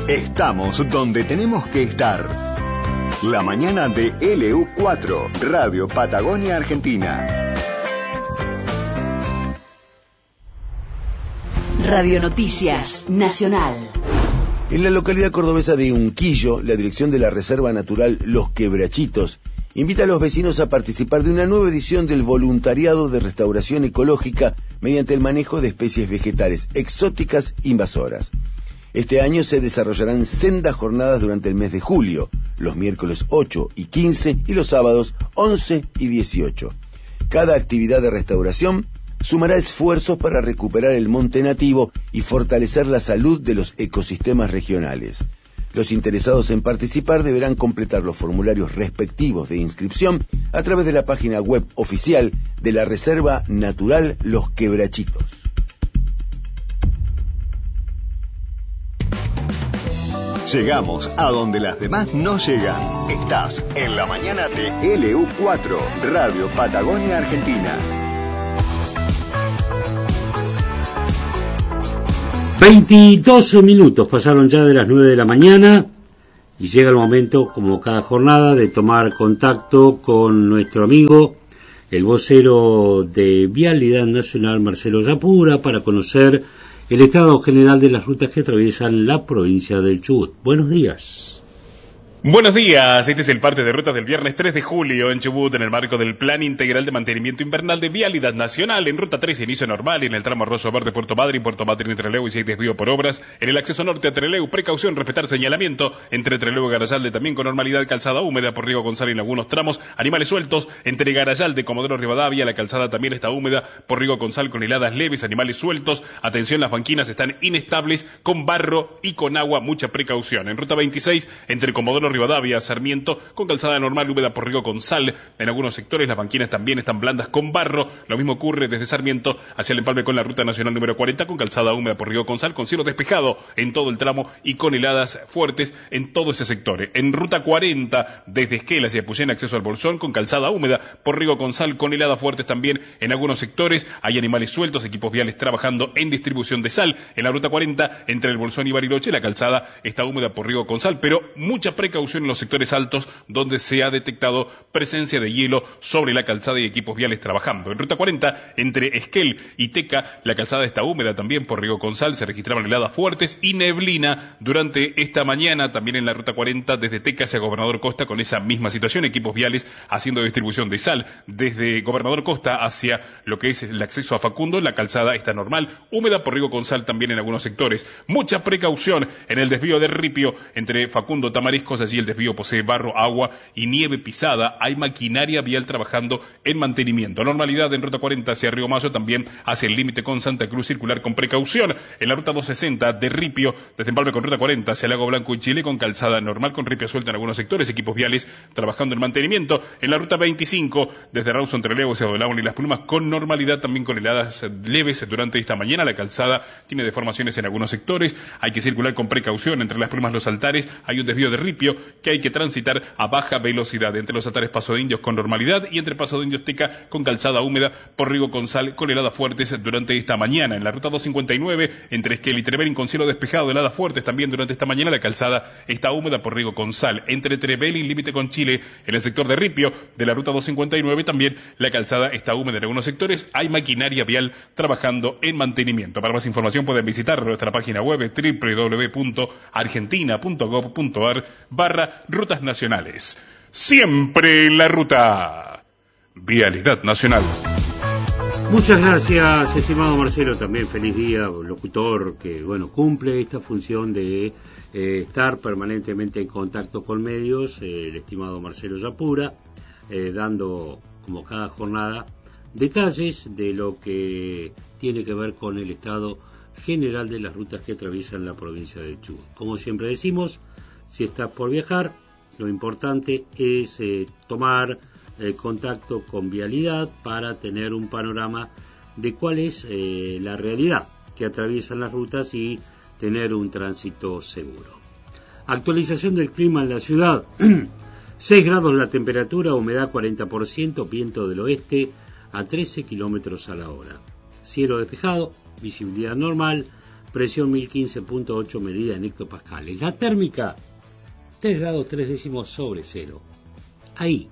Estamos donde tenemos que estar. La mañana de LU4, Radio Patagonia Argentina. Radio Noticias Nacional. En la localidad cordobesa de Unquillo, la dirección de la Reserva Natural Los Quebrachitos invita a los vecinos a participar de una nueva edición del voluntariado de restauración ecológica mediante el manejo de especies vegetales exóticas invasoras. Este año se desarrollarán sendas jornadas durante el mes de julio, los miércoles 8 y 15 y los sábados 11 y 18. Cada actividad de restauración sumará esfuerzos para recuperar el monte nativo y fortalecer la salud de los ecosistemas regionales. Los interesados en participar deberán completar los formularios respectivos de inscripción a través de la página web oficial de la Reserva Natural Los Quebrachitos. Llegamos a donde las demás no llegan. Estás en la mañana de LU4, Radio Patagonia Argentina. 22 minutos pasaron ya de las 9 de la mañana y llega el momento, como cada jornada, de tomar contacto con nuestro amigo, el vocero de Vialidad Nacional, Marcelo Yapura, para conocer el estado general de las rutas que atraviesan la provincia del Chubut. Buenos días. Buenos días, este es el parte de rutas del viernes 3 de julio en Chubut, en el marco del Plan Integral de Mantenimiento Invernal de Vialidad Nacional. En ruta 3, inicio normal, en el tramo Arroyo Verde, Puerto Madryn, Puerto Madryn y Trelew, y si hay desvío por obras. En el acceso norte a Trelew, precaución, respetar señalamiento. Entre Trelew y Garayalde, también con normalidad, calzada húmeda por Riego González en algunos tramos. Animales sueltos, entre Garayalde y Comodoro Rivadavia, la calzada también está húmeda por Riego González con heladas leves, animales sueltos. Atención, las banquinas están inestables, con barro y con agua, mucha precaución. En ruta 26, entre Comodoro Rivadavia, Sarmiento, con calzada normal húmeda por Riego con sal. En algunos sectores las banquinas también están blandas con barro. Lo mismo ocurre desde Sarmiento hacia el empalme con la ruta nacional número 40, con calzada húmeda por Riego con sal, con cielo despejado en todo el tramo y con heladas fuertes en todo ese sector. En ruta 40, desde Esquel hacia Puyén, acceso al Bolsón, con calzada húmeda por Riego con sal, con heladas fuertes también en algunos sectores. Hay animales sueltos, equipos viales trabajando en distribución de sal. En la ruta 40, entre el Bolsón y Bariloche, la calzada está húmeda por Riego con sal, pero mucha precaución en los sectores altos donde se ha detectado presencia de hielo sobre la calzada y equipos viales trabajando. En ruta 40, entre Esquel y Teca, la calzada está húmeda también por Riego con sal, se registraban heladas fuertes y neblina durante esta mañana, también en la ruta 40 desde Teca hacia Gobernador Costa con esa misma situación, equipos viales haciendo distribución de sal. Desde Gobernador Costa hacia lo que es el acceso a Facundo, la calzada está normal, húmeda por Riego con sal también en algunos sectores. Mucha precaución en el desvío de Ripio entre Facundo Tamariscos, allí el desvío posee barro, agua y nieve pisada. Hay maquinaria vial trabajando en mantenimiento. Normalidad en ruta 40 hacia Río Mayo, también hacia el límite con Santa Cruz, circular con precaución. En la ruta 260 de Ripio, desde empalme con ruta 40 hacia Lago Blanco y Chile, con calzada normal, con ripio suelta en algunos sectores, equipos viales trabajando en mantenimiento. En la ruta 25, desde Rawson, Trelew hacia Dolabón y Las Plumas, con normalidad, también con heladas leves durante esta mañana. La calzada tiene deformaciones en algunos sectores, hay que circular con precaución. Entre Las Plumas y Los Altares hay un desvío de Ripio que hay que transitar a baja velocidad. Entre Los Altares, Paso de Indios con normalidad, y entre Paso de Indios, Teca, con calzada húmeda por Riego con sal, con heladas fuertes durante esta mañana. En la ruta 259, entre Esquel y Trevelin, con cielo despejado, heladas fuertes también durante esta mañana. La calzada está húmeda por Riego con sal. Entre Trevelin, límite con Chile, en el sector de Ripio de la ruta 259, también la calzada está húmeda en algunos sectores. Hay maquinaria vial trabajando en mantenimiento. Para más información pueden visitar nuestra página web www.argentina.gov.ar/rutas nacionales. Siempre en la ruta. Vialidad Nacional. Muchas gracias, estimado Marcelo. También feliz día, locutor que cumple esta función de estar permanentemente en contacto con medios. El estimado Marcelo Yapura, dando como cada jornada detalles de lo que tiene que ver con el estado general de las rutas que atraviesan la provincia del Chubut. Como siempre decimos, si estás por viajar, lo importante es tomar contacto con Vialidad para tener un panorama de cuál es la realidad que atraviesan las rutas y tener un tránsito seguro. Actualización del clima en la ciudad. 6 grados la temperatura, humedad 40%, viento del oeste a 13 kilómetros a la hora. Cielo despejado, visibilidad normal, presión 1015.8 medida en hectopascales. La térmica, 3 grados 3 décimos sobre cero. Ahí.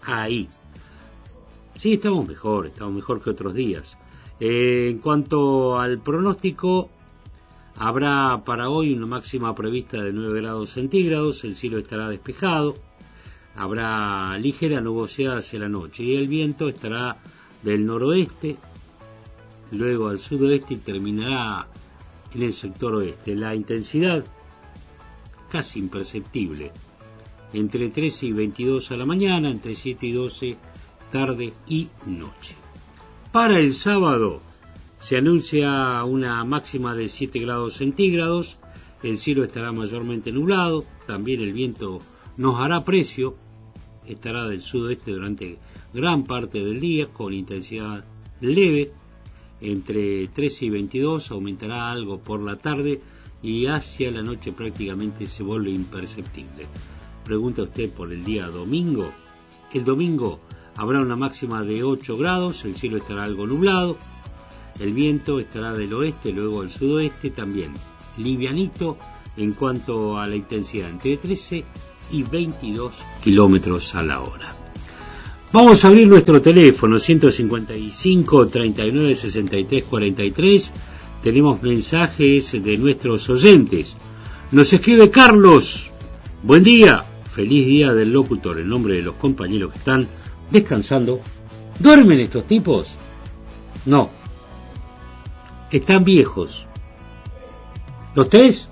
Sí, estamos mejor que otros días. En cuanto al pronóstico, habrá para hoy una máxima prevista de 9 grados centígrados, el cielo estará despejado, habrá ligera nubosidad hacia la noche y el viento estará del noroeste, luego al sudoeste y terminará en el sector oeste. La intensidad casi imperceptible, entre 13 y 22 a la mañana, entre 7 y 12 tarde y noche. Para el sábado se anuncia una máxima de 7 grados centígrados, el cielo estará mayormente nublado, también el viento nos hará precio, estará del sudoeste durante gran parte del día con intensidad leve, entre 13 y 22, aumentará algo por la tarde y hacia la noche prácticamente se vuelve imperceptible. Pregunta usted por el día domingo. El domingo habrá una máxima de 8 grados, el cielo estará algo nublado, el viento estará del oeste, luego al sudoeste también, livianito en cuanto a la intensidad, entre 13 y 22 kilómetros a la hora. Vamos a abrir nuestro teléfono, 155 39 63 43. Tenemos mensajes de nuestros oyentes. Nos escribe Carlos. Buen día, feliz día del locutor, en nombre de los compañeros que están descansando. ¿Duermen estos tipos? No. Están viejos. ¿Los tres?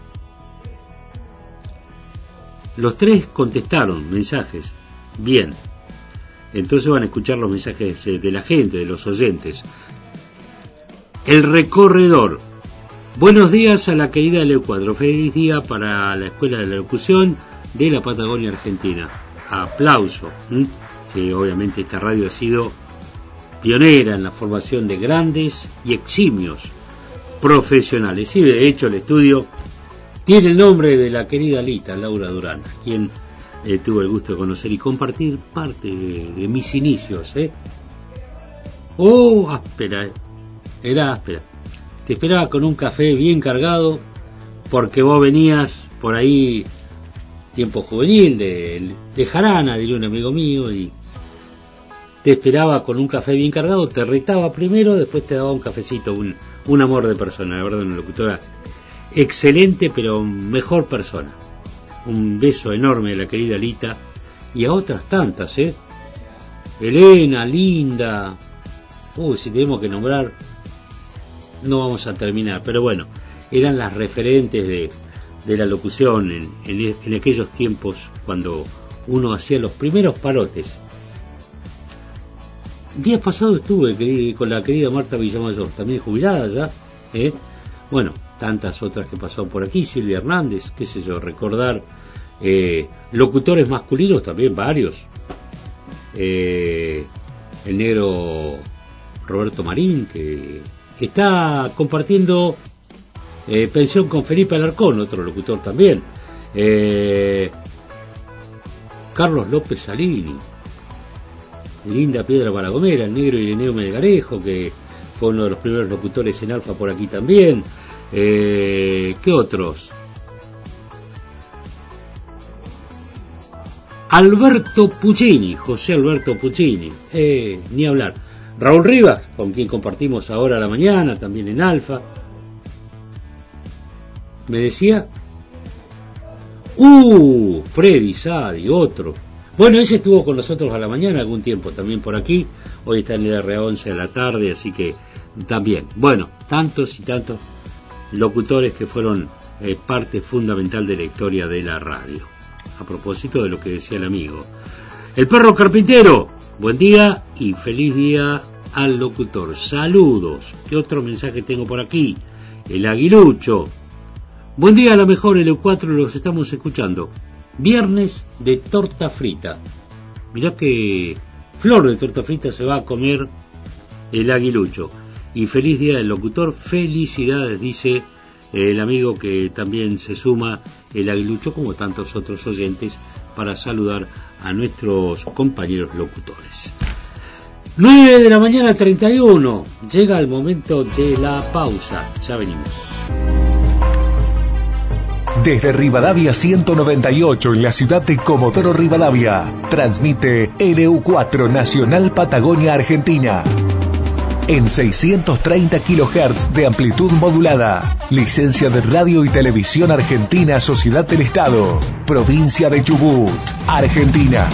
Los tres contestaron mensajes. Bien. Entonces van a escuchar los mensajes de la gente, de los oyentes. El recorredor. Buenos días a la querida LU4. Feliz día para la Escuela de la Locución de la Patagonia Argentina. Aplauso. Que obviamente esta radio ha sido pionera en la formación de grandes y eximios profesionales. Y de hecho el estudio tiene el nombre de la querida Lita, Laura Durán, quien tuve el gusto de conocer y compartir parte de mis inicios. Oh, áspera, era áspera. Te esperaba con un café bien cargado, porque vos venías por ahí, tiempo juvenil, de Jarana, diría un amigo mío, y te esperaba con un café bien cargado, te retaba primero, después te daba un cafecito, un amor de persona, la verdad, una locutora excelente, pero mejor persona. Un beso enorme a la querida Lita y a otras tantas, Elena, Linda. Si tenemos que nombrar, no vamos a terminar, pero bueno, eran las referentes de la locución en aquellos tiempos cuando uno hacía los primeros parotes. Días pasados estuve con la querida Marta Villamayor, también jubilada ya, bueno, tantas otras que pasaron por aquí, Silvia Hernández, qué sé yo, recordar locutores masculinos también varios, el negro Roberto Marín, que está compartiendo pensión con Felipe Alarcón, otro locutor también, Carlos López Salini, Linda Piedra para Comer, el negro Ireneo Melgarejo, que fue uno de los primeros locutores en Alfa por aquí también. ¿Qué otros? Alberto Puccini, José Alberto Puccini, ni hablar. Raúl Rivas, con quien compartimos ahora a la mañana, también en Alfa. Me decía, Freddy Sadi, otro. Bueno, ese estuvo con nosotros a la mañana algún tiempo también por aquí. Hoy está en el R11 a la tarde, así que también. Bueno, tantos y tantos locutores que fueron parte fundamental de la historia de la radio. A propósito de lo que decía el amigo. El perro carpintero, buen día y feliz día al locutor. Saludos. ¿Qué otro mensaje tengo por aquí? El aguilucho. Buen día a la mejor LU4, los estamos escuchando. Viernes de torta frita. Mirá que flor de torta frita se va a comer el aguilucho. Y feliz día del locutor. Felicidades, dice el amigo que también se suma, el aguilucho, como tantos otros oyentes, para saludar a nuestros compañeros locutores. 9 de la mañana 31. Llega el momento de la pausa. Ya venimos. Desde Rivadavia 198 en la ciudad de Comodoro Rivadavia, transmite LU4 Nacional Patagonia Argentina. En 630 kHz de amplitud modulada. Licencia de Radio y Televisión Argentina, Sociedad del Estado. Provincia de Chubut, Argentina.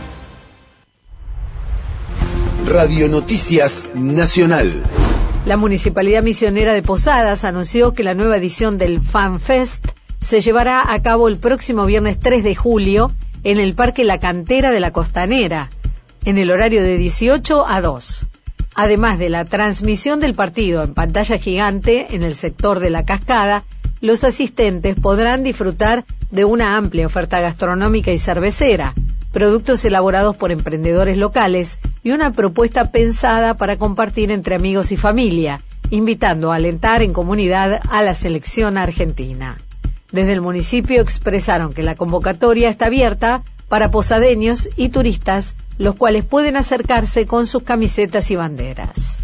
Radio Noticias Nacional. La Municipalidad Misionera de Posadas anunció que la nueva edición del FanFest se llevará a cabo el próximo viernes 3 de julio en el Parque La Cantera de la Costanera, en el horario de 18 a 2. Además de la transmisión del partido en pantalla gigante en el sector de la Cascada, los asistentes podrán disfrutar de una amplia oferta gastronómica y cervecera, productos elaborados por emprendedores locales y una propuesta pensada para compartir entre amigos y familia, invitando a alentar en comunidad a la selección argentina. Desde el municipio expresaron que la convocatoria está abierta para posadeños y turistas, los cuales pueden acercarse con sus camisetas y banderas.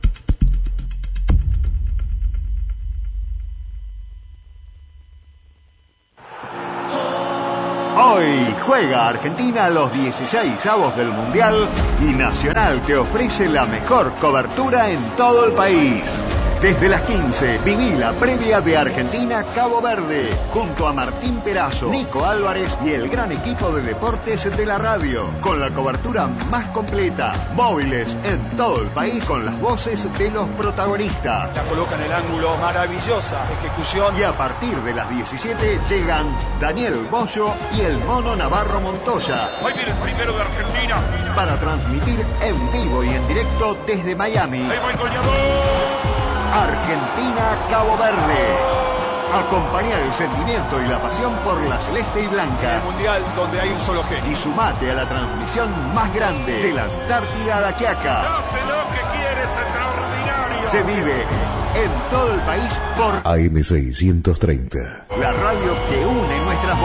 Hoy juega Argentina los 16avos del Mundial y Nacional te ofrece la mejor cobertura en todo el país. Desde las 15, viví la previa de Argentina-Cabo Verde, junto a Martín Perazo, Nico Álvarez y el gran equipo de deportes de la radio, con la cobertura más completa, móviles en todo el país con las voces de los protagonistas. La coloca en el ángulo, maravillosa ejecución. Y a partir de las 17 llegan Daniel Bollo y el Mono Navarro Montoya. Ahí viene el primero de Argentina. Para transmitir en vivo y en directo desde Miami. Ahí va el goleador. Argentina-Cabo Verde. Acompañar el sentimiento y la pasión por la celeste y blanca. El mundial donde hay un solo genio. Y sumate a la transmisión más grande de la Antártida a la Quiaca. Hace lo que quieres, extraordinario. Se vive en todo el país por AM630. La radio que une nuestras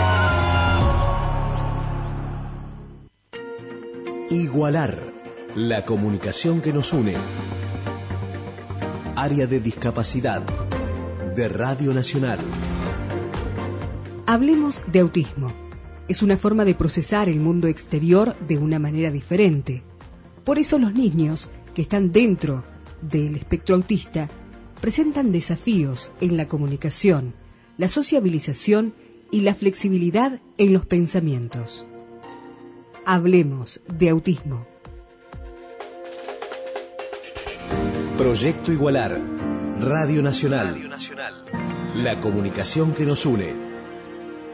voces. Igualar. La comunicación que nos une. Área de discapacidad de Radio Nacional. Hablemos de autismo. Es una forma de procesar el mundo exterior de una manera diferente. Por eso los niños que están dentro del espectro autista presentan desafíos en la comunicación, la sociabilización y la flexibilidad en los pensamientos. Hablemos de autismo. Proyecto Igualar, Radio Nacional. La comunicación que nos une.